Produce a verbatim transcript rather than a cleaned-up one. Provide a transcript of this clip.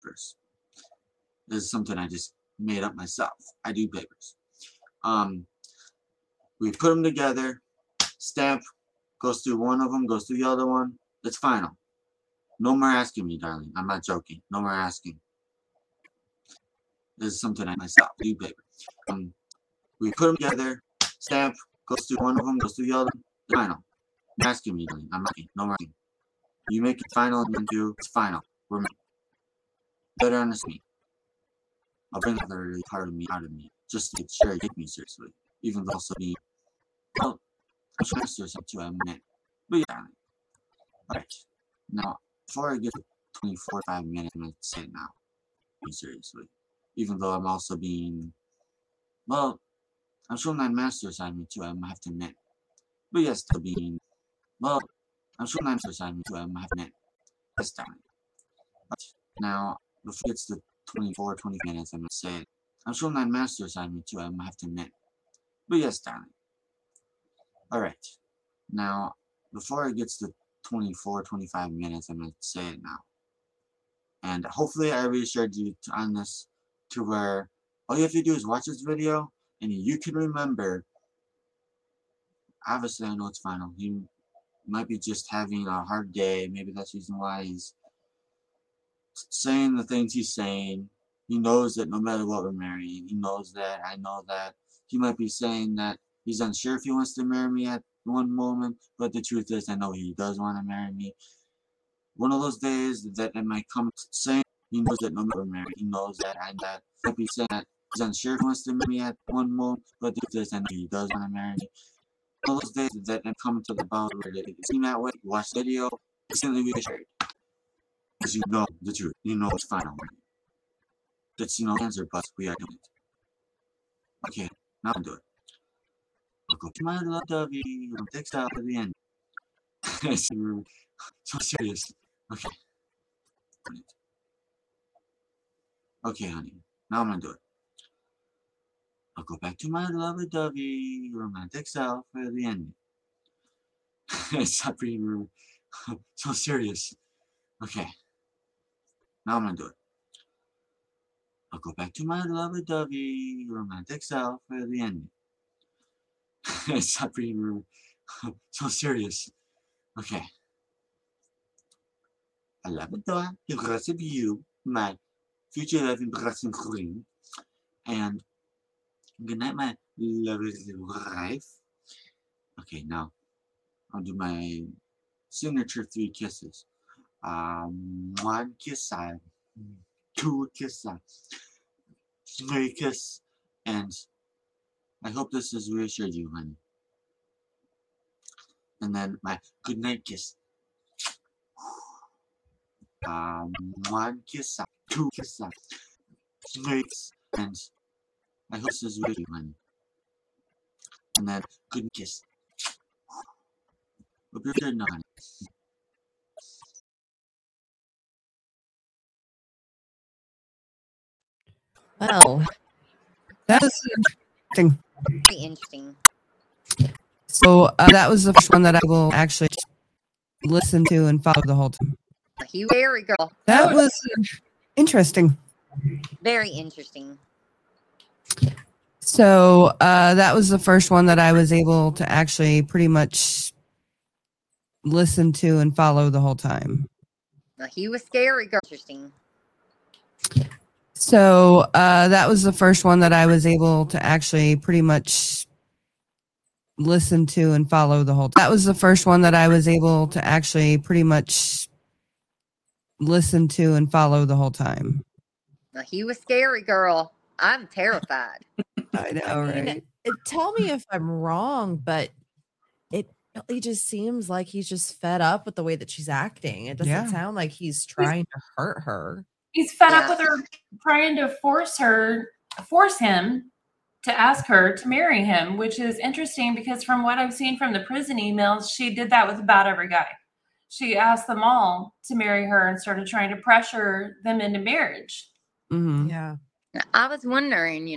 papers. This is something I just made up myself. I do papers. Um, we put them together, stamp, goes through one of them, goes through the other one. It's final. No more asking me, darling. I'm not joking. No more asking. This is something I myself do paper. Um, we put them together, stamp, goes through one of them, goes through the other. It's final. You're asking me, darling. I'm not asking. No more asking. You make it final and then do it's final. We're married. Better understand me. I'll bring another part of me out of me just to make sure you take me seriously, even though also be well. I'm trying to seriously too. I'm in. But yeah, darling. All right. Now, before I get to twenty-four, five minutes, I'm gonna say it now. Be seriously. Even though I'm also being, well, I'm showing that master assignment too, I have to admit. But yes, still being, well, I'm showing that master assignment too, I have to admit. Yes, darling. But now, before it gets to twenty-four, twenty minutes, I'm going to say it. I'm showing that master assignment too, I have to admit. But yes, darling. Alright. Now, before it gets to twenty-four, twenty-five minutes, I'm going to say it now. And hopefully I reassured you on this to where all you have to do is watch this video and you can remember. Obviously, I know it's final. He might be just having a hard day. Maybe that's the reason why he's saying the things he's saying. He knows that no matter what we're marrying, he knows that. I know that. He might be saying that he's unsure if he wants to marry me at one moment, but the truth is, I know he does want to marry me. One of those days that it might come saying he knows that no matter what we're married, he knows that. I know that. He might be saying that he's unsure if he wants to marry me at one moment, but the truth is, I know he does want to marry me. One of those days that it come to the bound where it seems that way, watch the video, instantly reassured. Because you know the truth. You know it's final. That's, you know, answer, but we are doing it. Okay, now I'll do it. I'll go to my love dovey, I'll text out at the end. So serious. Okay. Okay, honey. Now I'm gonna do it. I'll go back to my lovely dovey, romantic self at the end. Stop being so serious. Okay. Now I'm gonna do it. I'll go back to my lovely dovey, romantic self at the end. Stop being so serious. Okay. I love it, though. The rest of you, my future loving blessing queen. And good night, my lovely wife. Okay, now I'll do my signature three kisses. Um, one kiss, I, two kiss, I, three kiss, and I hope this has reassured you, honey. And then my good night kiss. Um, one kiss, two kiss, three kiss, and I hope this is with you, honey. And then good kiss. Hope you're good now, honey. Well, that was interesting. Very interesting. So uh, that was the first one that I will actually listen to and follow the whole time. You very girl. That was interesting. Very interesting. So uh, that was the first one that I was able to actually pretty much listen to and follow the whole time. He was scary girl. Interesting. So uh, that was the first one that I was able to actually pretty much listen to and follow the whole time. That was the first one that I was able to actually pretty much listen to and follow the whole time. He was scary girl. I'm terrified. I know, I mean, right? it, tell me if I'm wrong, but it really just seems like he's just fed up with the way that she's acting. It doesn't Yeah. sound like he's trying to hurt her. He's fed Yeah. up with her trying to force her, force him to ask her to marry him, which is interesting because from what I've seen from the prison emails, she did that with about every guy. She asked them all to marry her and started trying to pressure them into marriage. Mm-hmm. Yeah. I was wondering, you